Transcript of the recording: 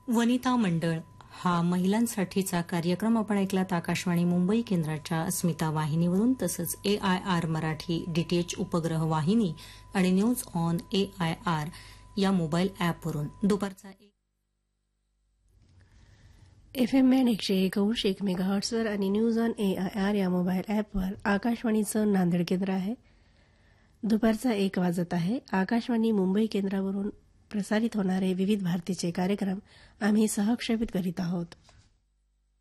वनिता मंडळ हा महिलांसाठीचा कार्यक्रम आपण ऐकलात आकाशवाणी मुंबई केंद्राच्या अस्मिता वाहिनीवरून, तसंच AIR मराठी DTH उपग्रह वाहिनी आणि न्यूज ऑन AIR या मोबाईल ॲपवरून. दुपारचा FM बँड 101.1 मेगाहर्ट्झवर आणि न्यूज ऑन AIR या मोबाईल ॲपवर आकाशवाणीचं नांदेड केंद्र आहे. दुपारचा 1 वाजत आहे. आकाशवाणी मुंबई केंद्रावरून प्रसारित होणारे विविध भारतीचे कार्यक्रम आम्ही सहक्षेपित करीत आहोत.